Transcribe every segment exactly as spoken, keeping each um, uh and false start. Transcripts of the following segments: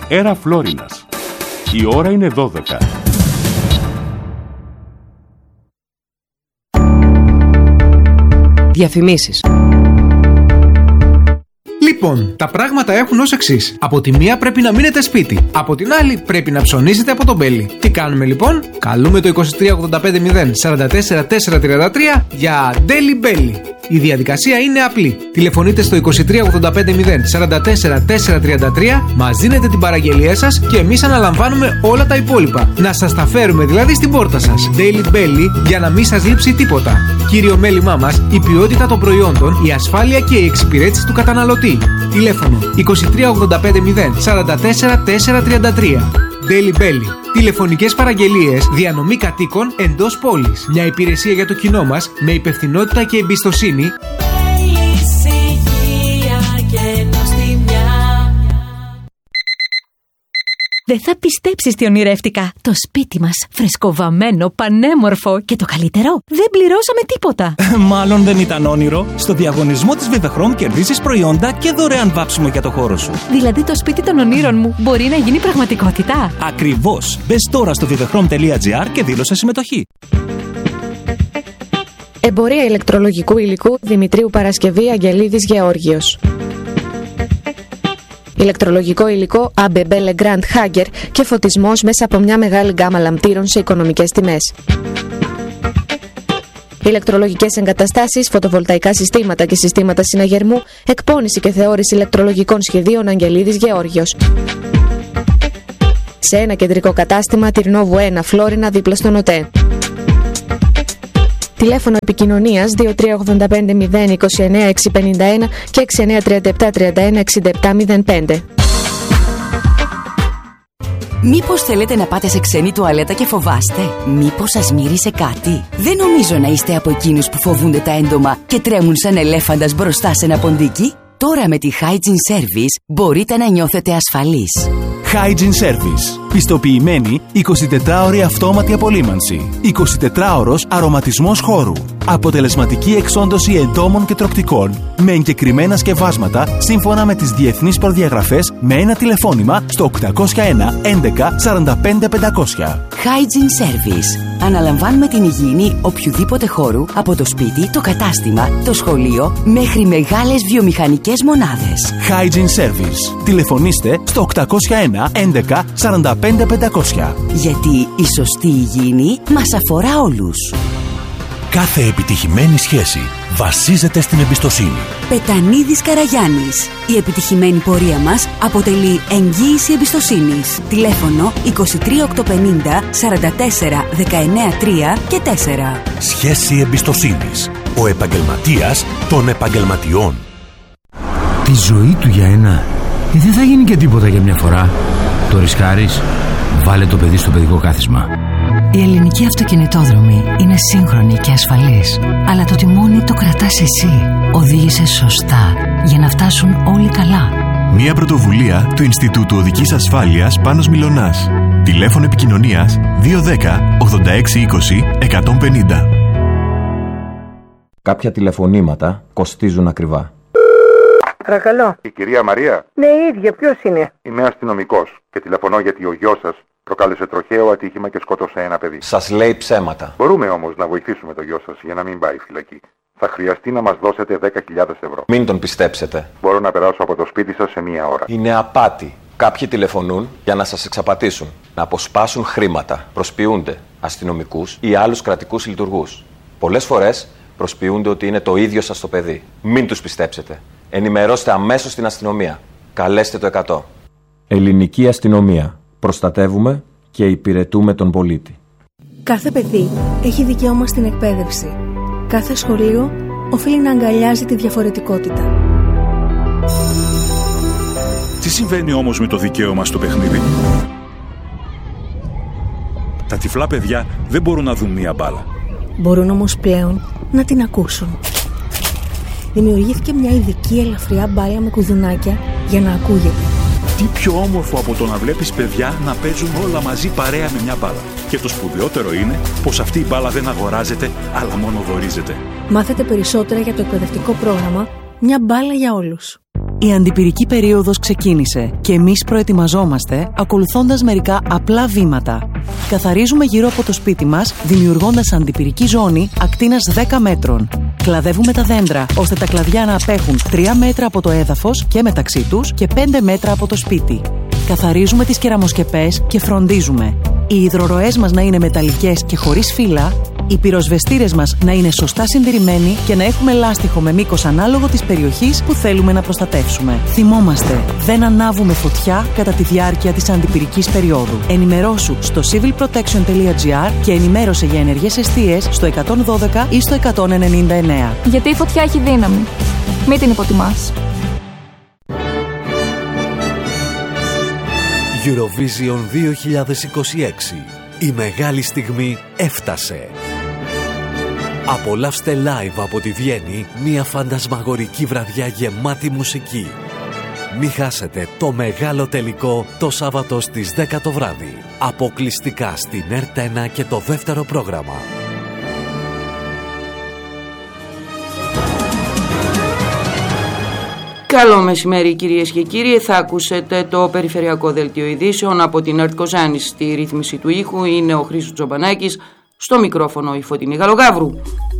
Έρα Φλόρινας. Η ώρα είναι δώδεκα. Διαφημίσεις. Λοιπόν, τα πράγματα έχουν ως εξής. Από τη μία πρέπει να μείνετε σπίτι. Από την άλλη πρέπει να ψωνίσετε από τον Μπέλι. Τι κάνουμε λοιπόν? Καλούμε το είκοσι τρία ογδόντα πέντε μηδέν σαράντα τέσσερα τετρακόσια τριάντα τρία για Daily Belly. Η διαδικασία είναι απλή. Τηλεφωνείτε στο είκοσι τρία ογδόντα πέντε μηδέν σαράντα τέσσερα τετρακόσια τριάντα τρία, μας δίνετε την παραγγελία σας και εμείς αναλαμβάνουμε όλα τα υπόλοιπα. Να σας τα φέρουμε δηλαδή στην πόρτα σας. Daily Belly για να μην σας λείψει τίποτα. Κύριο μέλημά μας, η ποιότητα των προϊόντων, η ασφάλεια και η εξυπηρέτηση του καταναλωτή. Τηλέφωνο είκοσι τρία ογδόντα πέντε μηδέν σαράντα τέσσερα τετρακόσια τριάντα τρία. Daily Belly. Τηλεφωνικές παραγγελίες, διανομή κατοίκων εντός πόλης. Μια υπηρεσία για το κοινό μας με υπευθυνότητα και εμπιστοσύνη. Δεν θα πιστέψεις τι ονειρεύτηκα. Το σπίτι μας, φρεσκοβαμμένο, πανέμορφο και το καλύτερο, δεν πληρώσαμε τίποτα. Μάλλον δεν ήταν όνειρο. Στο διαγωνισμό της Vivechrome κερδίζεις προϊόντα και δωρεάν βάψιμο για το χώρο σου. Δηλαδή το σπίτι των ονείρων μου μπορεί να γίνει πραγματικότητα. Ακριβώς. Μπες τώρα στο vivechrome τελεία τζι άρ και δήλωσε συμμετοχή. Εμπορία ηλεκτρολογικού υλικού Δημητρίου Παρασκευή Αγγελίδης Γεώργιος. Ηλεκτρολογικό υλικό έι μπι μπι Legrand Hager και φωτισμός μέσα από μια μεγάλη γκάμα λαμπτήρων σε οικονομικές τιμές. Ηλεκτρολογικές εγκαταστάσεις, φωτοβολταϊκά συστήματα και συστήματα συναγερμού, εκπώνηση και θεώρηση ηλεκτρολογικών σχεδίων Αγγελίδης Γεώργιος. Σε ένα κεντρικό κατάστημα, Τυρνόβου ένα, Φλόρινα, δίπλα στον ΟΤΕ. Τηλέφωνο επικοινωνίας δύο τρία ογδόντα πέντε μηδέν είκοσι εννέα εξακόσια πενήντα ένα και έξι εννέα τριάντα επτά τριάντα ένα εξήντα επτά μηδέν πέντε. Μήπως θέλετε να πάτε σε ξένη τουαλέτα και φοβάστε? Μήπως σας μύρισε κάτι? Δεν νομίζω να είστε από εκείνους που φοβούνται τα έντομα και τρέμουν σαν ελέφαντας μπροστά σε ένα ποντίκι. Τώρα με τη Hygiene Service μπορείτε να νιώθετε ασφαλείς. Hygiene Service. Πιστοποιημένη εικοσιτετράωρη αυτόματη απολύμανση. εικοσιτετράωρος αρωματισμός χώρου. Αποτελεσματική εξόντωση εντόμων και τροκτικών με εγκεκριμένα σκευάσματα σύμφωνα με τις διεθνείς προδιαγραφές με ένα τηλεφώνημα στο οκτακόσια ένα έντεκα σαράντα πέντε πεντακόσια. Hygiene Service. Αναλαμβάνουμε την υγιεινή οποιοδήποτε χώρου από το σπίτι, το κατάστημα, το σχολείο μέχρι μεγάλες βιομηχανικές μονάδες. Hygiene Service. Τηλεφωνήστε στο οκτακόσια ένα έντεκα σαράντα πέντε πεντακόσια. Γιατί η σωστή υγιεινή μας αφορά όλους. Κάθε επιτυχημένη σχέση βασίζεται στην εμπιστοσύνη. Πετανίδης Καραγιάννης. Η επιτυχημένη πορεία μας αποτελεί εγγύηση εμπιστοσύνης. Τηλέφωνο είκοσι τρία οκτακόσια πενήντα σαράντα τέσσερα δεκαεννέα τρία και τέσσερα. Σχέση εμπιστοσύνης. Ο επαγγελματίας των επαγγελματιών. Τη ζωή του για ένα. Δεν θα γίνει και τίποτα για μια φορά. Το ρισκάρεις? Βάλε το παιδί στο παιδικό κάθισμα. Η ελληνική αυτοκινητόδρομη είναι σύγχρονη και ασφαλής, αλλά το τιμόνι το κρατάς εσύ. Οδήγησε σωστά για να φτάσουν όλοι καλά. Μια πρωτοβουλία του Ινστιτούτου Οδικής Ασφάλειας Πάνος Μιλωνάς. Τηλέφωνο επικοινωνίας δύο ένα μηδέν ογδόντα έξι είκοσι εκατόν πενήντα. Κάποια τηλεφωνήματα κοστίζουν ακριβά. Παρακαλώ. Η κυρία Μαρία. Ναι, η ίδια. Ποιος είναι? Είμαι αστυνομικός και τηλεφωνώ γιατί ο γιος σας προκάλεσε τροχαίο ατύχημα και σκότωσε ένα παιδί. Σας λέει ψέματα. Μπορούμε όμως να βοηθήσουμε το γιο σας για να μην πάει φυλακή. Θα χρειαστεί να μας δώσετε δέκα χιλιάδες ευρώ. Μην τον πιστέψετε. Μπορώ να περάσω από το σπίτι σας σε μία ώρα. Είναι απάτη. Κάποιοι τηλεφωνούν για να σας εξαπατήσουν, να αποσπάσουν χρήματα, προσποιούνται αστυνομικούς ή άλλους κρατικούς λειτουργούς. Πολλές φορές προσποιούνται ότι είναι το ίδιο σας το παιδί. Μην τους πιστέψετε. Ενημερώστε αμέσως την αστυνομία. Καλέστε το εκατό. Ελληνική αστυνομία. Προστατεύουμε και υπηρετούμε τον πολίτη. Κάθε παιδί έχει δικαίωμα στην εκπαίδευση. Κάθε σχολείο οφείλει να αγκαλιάζει τη διαφορετικότητα. Τι συμβαίνει όμως με το δικαίωμα στο παιχνίδι? Τα τυφλά παιδιά δεν μπορούν να δουν μία μπάλα. Μπορούν όμως πλέον να την ακούσουν. Δημιουργήθηκε μια ειδική ελαφριά μπάλα με κουδουνάκια για να ακούγεται. Τι πιο όμορφο από το να βλέπεις παιδιά να παίζουν όλα μαζί παρέα με μια μπάλα. Και το σπουδαιότερο είναι πως αυτή η μπάλα δεν αγοράζεται, αλλά μόνο δωρίζεται. Μάθετε περισσότερα για το εκπαιδευτικό πρόγραμμα «Μια μπάλα για όλους». Η αντιπυρική περίοδος ξεκίνησε και εμείς προετοιμαζόμαστε ακολουθώντας μερικά απλά βήματα. Καθαρίζουμε γύρω από το σπίτι μας, δημιουργώντας αντιπυρική ζώνη ακτίνας δέκα μέτρων. Κλαδεύουμε τα δέντρα, ώστε τα κλαδιά να απέχουν τρία μέτρα από το έδαφος και μεταξύ τους και πέντε μέτρα από το σπίτι. Καθαρίζουμε τις κεραμοσκεπές και φροντίζουμε οι υδροροές μας να είναι μεταλλικές και χωρίς φύλλα, οι πυροσβεστήρες μας να είναι σωστά συντηρημένοι και να έχουμε λάστιχο με μήκος ανάλογο της περιοχής που θέλουμε να προστατεύσουμε. Θυμόμαστε, δεν ανάβουμε φωτιά κατά τη διάρκεια της αντιπυρικής περίοδου. Ενημερώσου στο civilprotection τελεία gr και ενημέρωσε για ενεργές εστίες στο εκατόν δώδεκα ή στο εκατόν ενενήντα εννέα. Γιατί η φωτιά έχει δύναμη. Μην την υποτιμάς. Eurovision δύο χιλιάδες είκοσι έξι. Η μεγάλη στιγμή έφτασε. Απολαύστε live από τη Βιέννη μια φαντασμαγορική βραδιά γεμάτη μουσική. Μη χάσετε το μεγάλο τελικό το Σάββατο στις δέκα το βράδυ. Αποκλειστικά στην ΕΡΤ ένα και το δεύτερο πρόγραμμα. Καλό μεσημέρι κυρίες και κύριοι, θα ακούσετε το περιφερειακό δελτίο ειδήσεων από την ΕΡΤ Κοζάνης. Στη ρύθμιση του ήχου είναι ο Χρήστος Τζομπανάκης, στο μικρόφωνο η Φωτεινή Γαλογάβρου.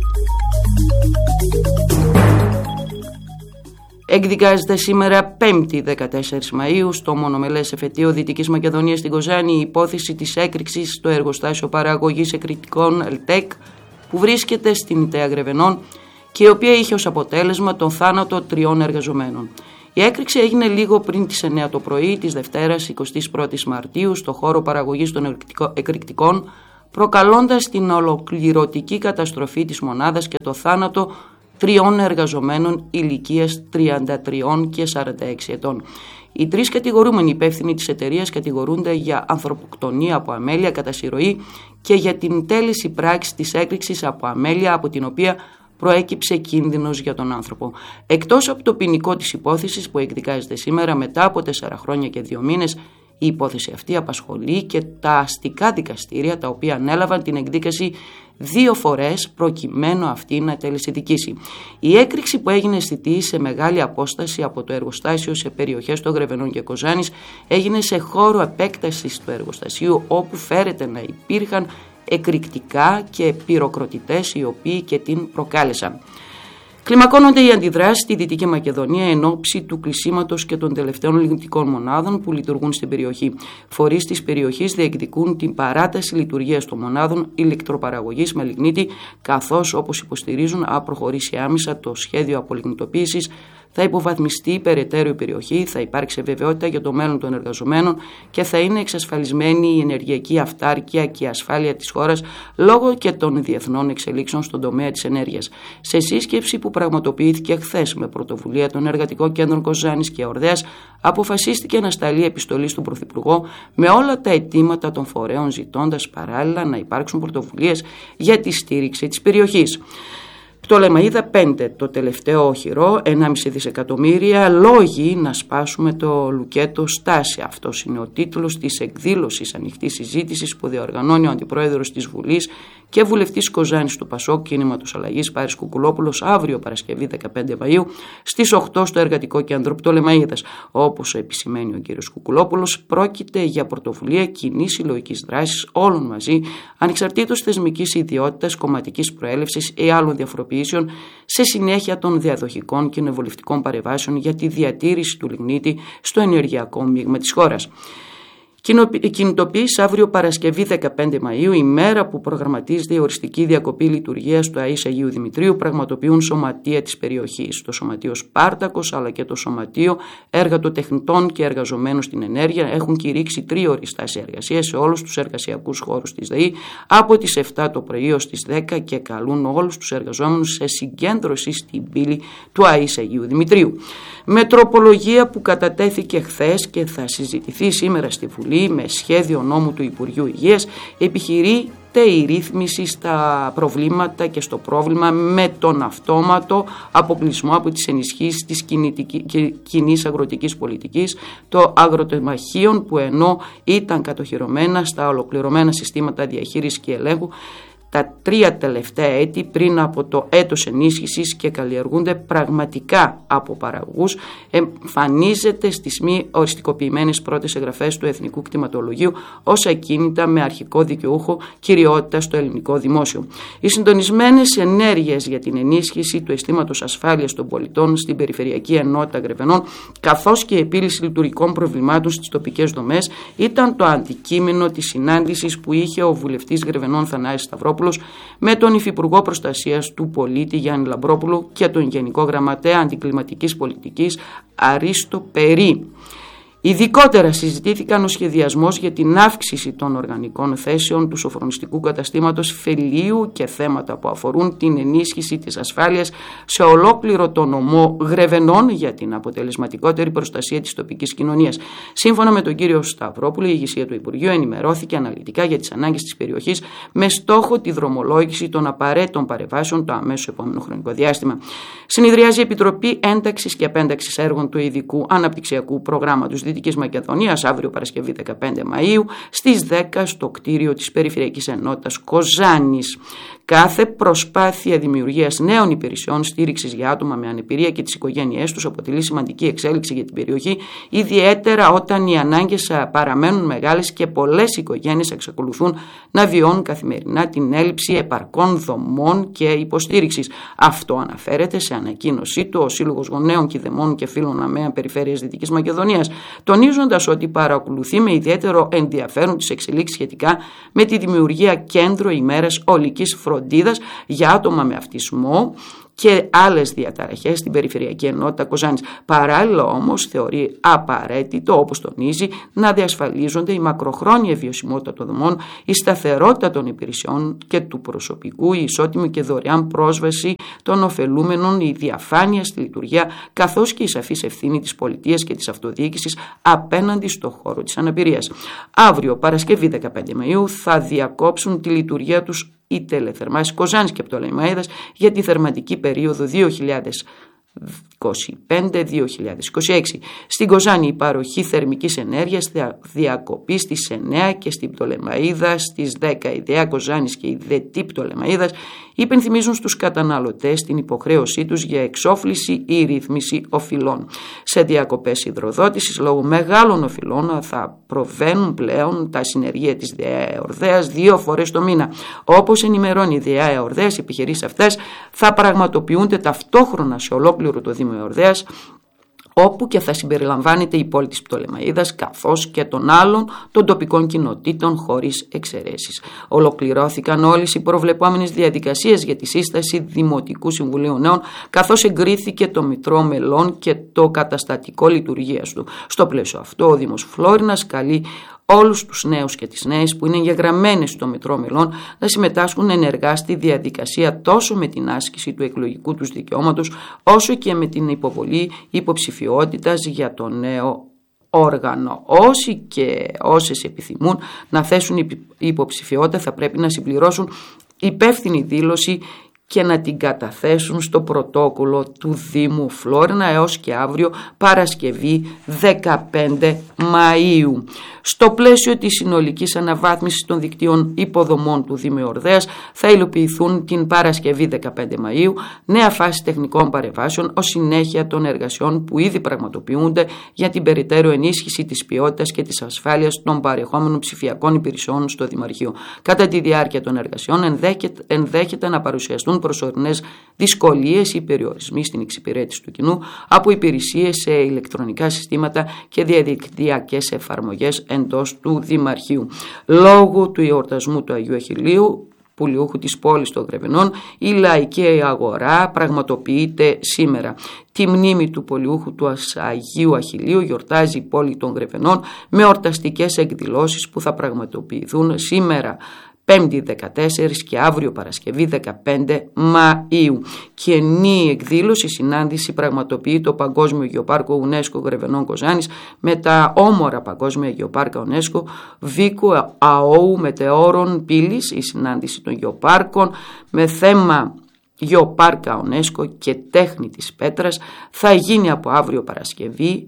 Εκδικάζεται σήμερα πέμπτη δεκατέσσερις Μαΐου στο μονομελές εφετείο Δυτικής Μακεδονίας στην Κοζάνη η υπόθεση της έκρηξης στο εργοστάσιο παραγωγής εκρηκτικών ΕΛΤΕΚ που βρίσκεται στην Ιταία Γρεβενών και η οποία είχε ως αποτέλεσμα τον θάνατο τριών εργαζομένων. Η έκρηξη έγινε λίγο πριν τις εννέα το πρωί της Δευτέρας εικοστή πρώτη Μαρτίου στο χώρο παραγωγής των εκρηκτικών, προκαλώντας την ολοκληρωτική καταστροφή της μονάδας και το θάνατο τριών εργαζομένων ηλικίας τριάντα τρία και σαράντα έξι ετών. Οι τρεις κατηγορούμενοι υπεύθυνοι της εταιρείας κατηγορούνται για ανθρωποκτονία από αμέλεια κατά συρροή και για την τέλεση πράξης της έκρηξης από αμέλεια από την οποία προέκυψε κίνδυνος για τον άνθρωπο. Εκτός από το ποινικό της υπόθεσης που εκδικάζεται σήμερα μετά από τέσσερα χρόνια και δύο μήνες, η υπόθεση αυτή απασχολεί και τα αστικά δικαστήρια τα οποία ανέλαβαν την εκδίκαση δύο φορές προκειμένου αυτή να τελεσιδικήσει. Η έκρηξη που έγινε αισθητή σε μεγάλη απόσταση από το εργοστάσιο σε περιοχές των Γρεβενών και Κοζάνης έγινε σε χώρο επέκτασης του εργοστασίου όπου φέρεται να υπήρχαν εκρηκτικά και πυροκροτητές οι οποίοι και την προκάλεσαν. Κλιμακώνονται οι αντιδράσεις στη Δυτική Μακεδονία εν ώψη του κλεισίματος και των τελευταίων λιγνητικών μονάδων που λειτουργούν στην περιοχή. Φορείς της περιοχής διεκδικούν την παράταση λειτουργίας των μονάδων ηλεκτροπαραγωγής με λιγνίτη, καθώς όπως υποστηρίζουν αν προχωρήσει άμεσα το σχέδιο απολιγνητοποίησης, θα υποβαθμιστεί περαιτέρω η περιοχή, θα υπάρξει βεβαιότητα για το μέλλον των εργαζομένων και θα είναι εξασφαλισμένη η ενεργειακή αυτάρκεια και η ασφάλεια της χώρας λόγω και των διεθνών εξελίξεων στον τομέα της ενέργειας. Σε σύσκεψη που πραγματοποιήθηκε χθες με πρωτοβουλία των Εργατικών Κέντρων Κοζάνης και Ορδέας, αποφασίστηκε να σταλεί επιστολή στον Πρωθυπουργό με όλα τα αιτήματα των φορέων, ζητώντας παράλληλα να υπάρξουν πρωτοβουλίες για τη στήριξη της περιοχής. Πτολεμαΐδα πέντε, το τελευταίο οχυρό, ενάμιση δισεκατομμύρια, λόγοι να σπάσουμε το λουκέτο στάση. Αυτός είναι ο τίτλος της εκδήλωσης ανοιχτής συζήτησης που διοργανώνει ο Αντιπρόεδρος της Βουλής και βουλευτής Κοζάνης του Πασόκ Κίνηματος Αλλαγής Πάρης Κουκουλόπουλος αύριο Παρασκευή δεκαπέντε Μαΐου στις οκτώ στο Εργατικό Κέντρο Πτολεμαΐδας. Όπως επισημαίνει ο κ. Κουκουλόπουλος, πρόκειται για πρωτοβουλία κοινής συλλογικής δράσης όλων μαζί, ανεξαρτήτως θεσμικής ιδιότητας, κομματικής προέλευσης ή άλλων διαφοροποιήσεων, σε συνέχεια των διαδοχικών και νευροβολευτικών παρεμβάσεων για τη διατήρηση του λιγνίτη στο ενεργειακό μείγμα της χώρας. Κινητοποίηση αύριο Παρασκευή δεκαπέντε Μαΐου, ημέρα που προγραμματίζεται η οριστική διακοπή λειτουργίας του ΑΕΣ Αγίου Δημητρίου, πραγματοποιούν σωματεία της περιοχής. Το Σωματείο Σπάρτακος αλλά και το Σωματείο Εργατοτεχνητών και Εργαζομένων στην Ενέργεια έχουν κηρύξει τρίωρη στάση εργασίας σε όλους τους εργασιακούς χώρους της ΔΕΗ από τις επτά το πρωί ως τις δέκα και καλούν όλους τους εργαζόμενους σε συγκέντρωση στην πύλη του ΑΕΣ Αγίου Δημητρίου. Με τροπολογία που κατατέθηκε χθες και θα συζητηθεί σήμερα στη Βουλή με σχέδιο νόμου του Υπουργείου Υγείας, επιχειρείται η ρύθμιση στα προβλήματα και στο πρόβλημα με τον αυτόματο αποκλεισμό από τις ενισχύσεις της κοινής αγροτικής πολιτικής των αγροτεμαχίων που ενώ ήταν κατοχυρωμένα στα ολοκληρωμένα συστήματα διαχείρισης και ελέγχου τα τρία τελευταία έτη πριν από το έτος ενίσχυσης και καλλιεργούνται πραγματικά από παραγωγούς, εμφανίζεται στις μη οριστικοποιημένες πρώτες εγγραφές του Εθνικού Κτηματολογίου ως ακίνητα με αρχικό δικαιούχο κυριότητα στο ελληνικό δημόσιο. Οι συντονισμένες ενέργειες για την ενίσχυση του αισθήματος ασφάλειας των πολιτών στην Περιφερειακή Ενότητα Γρεβενών, καθώς και η επίλυση λειτουργικών προβλημάτων στις τοπικές δομές, ήταν το αντικείμενο της συνάντησης που είχε ο βουλευτής Γρεβενών Θανάσης Σταυρόπουλος με τον Υφυπουργό Προστασίας του Πολίτη Γιάννη Λαμπρόπουλο και τον Γενικό Γραμματέα Αντικλιματικής Πολιτικής Αρίστο Περί. Ειδικότερα συζητήθηκαν ο σχεδιασμός για την αύξηση των οργανικών θέσεων του σοφρονιστικού καταστήματος Φελίου και θέματα που αφορούν την ενίσχυση της ασφάλειας σε ολόκληρο το νομό Γρεβενών για την αποτελεσματικότερη προστασία της τοπικής κοινωνίας. Σύμφωνα με τον κύριο Σταυρόπουλο, η ηγεσία του Υπουργείου ενημερώθηκε αναλυτικά για τις ανάγκες της περιοχής με στόχο τη δρομολόγηση των απαραίτητων παρεμβάσεων το αμέσως επόμενο χρονικό διάστημα. Συνεδριάζει η Επιτροπή Ένταξης και Απένταξης Έργων του Ειδικού Αναπτυξιακού Προγράμματος Δυτικής Μακεδονίας αύριο Παρασκευή δεκαπέντε Μαΐου στις δέκα στο κτίριο της Περιφερειακής Ενότητας Κοζάνης. Κάθε προσπάθεια δημιουργίας νέων υπηρεσιών στήριξης για άτομα με ανεπηρία και τις οικογένειές τους αποτελεί σημαντική εξέλιξη για την περιοχή, ιδιαίτερα όταν οι ανάγκες παραμένουν μεγάλες και πολλές οικογένειες εξακολουθούν να βιώνουν καθημερινά την έλλειψη επαρκών δομών και υποστήριξης. Αυτό αναφέρεται σε ανακοίνωσή του ο Σύλλογος Γονέων Κηδεμών και Φίλων ΑΜΕΑ Περιφέρειας Δυτικής Μακεδονίας, τονίζοντας ότι παρακολουθεί με ιδιαίτερο ενδιαφέρον τις εξελίξεις σχετικά με τη δημιουργία κέντρο ημέρας ολικής φροντίδας για άτομα με αυτισμό και άλλες διαταραχές στην Περιφερειακή Ενότητα Κοζάνης. Παράλληλα όμως θεωρεί απαραίτητο, όπως τονίζει, να διασφαλίζονται η μακροχρόνια βιωσιμότητα των δομών, η σταθερότητα των υπηρεσιών και του προσωπικού, η ισότιμη και δωρεάν πρόσβαση των ωφελούμενων, η διαφάνεια στη λειτουργία, καθώς και η σαφής ευθύνη της πολιτείας και της αυτοδιοίκησης απέναντι στο χώρο της αναπηρίας. Αύριο, Παρασκευή δεκαπέντε Μαΐου, θα διακόψουν τη λειτουργία τους οι τελεθερμάσεις Κοζάνης και Πτολεμαΐδας για τη θερματική περίοδο δύο χιλιάδες είκοσι πέντε δύο χιλιάδες είκοσι έξι. Στην Κοζάνη η παροχή θερμικής ενέργειας θα διακοπεί στις εννέα και στην Πτολεμαΐδα στις δέκα. Η ΔΕΑ Κοζάνης και η ΔΕΤΗ Πτολεμαΐδας υπενθυμίζουν στους καταναλωτές την υποχρέωσή τους για εξόφληση ή ρύθμιση οφειλών. Σε διακοπές υδροδότησης λόγω μεγάλων οφειλών θα προβαίνουν πλέον τα συνεργεία της ΔΕΑ Εορδέας δύο φορές το μήνα. Όπως ενημερώνει η ΔΕΑ Εορδέας, οι επιχειρήσεις αυτές θα πραγματοποιούνται ταυτόχρονα σε ολόκληρο το Δήμο Εορδέας, όπου και θα συμπεριλαμβάνεται η πόλη της Πτολεμαΐδας καθώς και των άλλων των τοπικών κοινοτήτων χωρίς εξαιρέσεις. Ολοκληρώθηκαν όλες οι προβλεπόμενες διαδικασίες για τη σύσταση Δημοτικού Συμβουλίου Νέων, καθώς εγκρίθηκε το Μητρό Μελών και το καταστατικό λειτουργίας του. Στο πλαίσιο αυτό, ο Δήμος Φλόρινας καλεί όλους τους νέους και τις νέες που είναι εγγεγραμμένες στο Μητρό Μελών να συμμετάσχουν ενεργά στη διαδικασία τόσο με την άσκηση του εκλογικού τους δικαιώματος όσο και με την υποβολή υποψηφιότητας για το νέο όργανο. Όσοι και όσες επιθυμούν να θέσουν υποψηφιότητα θα πρέπει να συμπληρώσουν υπεύθυνη δήλωση και να την καταθέσουν στο πρωτόκολλο του Δήμου Φλόρινα έως και αύριο Παρασκευή δεκαπέντε Μαΐου. Στο πλαίσιο της συνολικής αναβάθμισης των δικτύων υποδομών του Δήμου Εορδέας θα υλοποιηθούν την Παρασκευή δεκαπέντε Μαΐου νέα φάση τεχνικών παρεμβάσεων ως συνέχεια των εργασιών που ήδη πραγματοποιούνται για την περαιτέρω ενίσχυση της ποιότητας και της ασφάλειας των παρεχόμενων ψηφιακών υπηρεσιών στο Δημαρχείο. Κατά τη διάρκεια των εργασιών ενδέχεται, ενδέχεται να παρουσιαστούν προσωρινές δυσκολίες ή περιορισμοί στην εξυπηρέτηση του κοινού από υπηρεσίες σε ηλεκτρονικά συστήματα και διαδικτυακές εφαρμογές εντός του Δημαρχείου. Λόγω του εορτασμού του Αγίου Αχιλλείου, πουλιούχου της πόλης των Γρεβενών, η λαϊκή αγορά πραγματοποιείται σήμερα. Τη μνήμη του πολιούχου του Αγίου Αχιλλείου γιορτάζει η πόλη των Γρεβενών με εορταστικές εκδηλώσεις που θα πραγματοποιηθούν σήμερα Πέμπτη δεκατέσσερις και αύριο Παρασκευή δεκαπέντε Μαΐου. Καινή εκδήλωση, συνάντηση πραγματοποιεί το Παγκόσμιο Γεωπάρκο UNESCO Γρεβενών Κοζάνης με τα όμορα Παγκόσμια Γεωπάρκα UNESCO Βίκου Αόου Μετεώρων Πύλης, η συνάντηση των γεωπάρκων με θέμα Γεωπάρκα UNESCO και τέχνη της πέτρας θα γίνει από αύριο Παρασκευή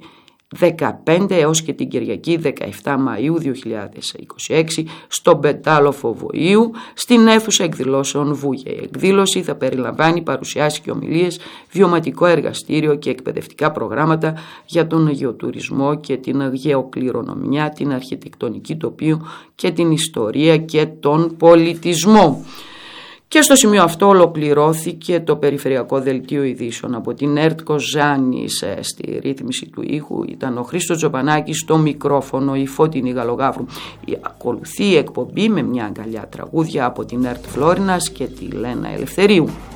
δεκαπέντε έως και την Κυριακή δεκαεφτά Μαΐου δύο χιλιάδες είκοσι έξι στον Πετάλοφο Βοήου, στην αίθουσα εκδηλώσεων Βούγια. Η εκδήλωση θα περιλαμβάνει παρουσιάσεις και ομιλίες, βιωματικό εργαστήριο και εκπαιδευτικά προγράμματα για τον γεωτουρισμό και την γεωκληρονομιά, την αρχιτεκτονική τοπίου και την ιστορία και τον πολιτισμό. Και στο σημείο αυτό ολοκληρώθηκε το περιφερειακό δελτίο ειδήσεων. Από την ΕΡΤ Κοζάνης στη ρύθμιση του ήχου ήταν ο Χρήστος Τζοπανάκης, στο μικρόφωνο η Φώτινη Γαλογαύρου. Ακολουθεί η εκπομπή με μια αγκαλιά τραγούδια από την ΕΡΤ Φλόρινας και τη Λένα Ελευθερίου.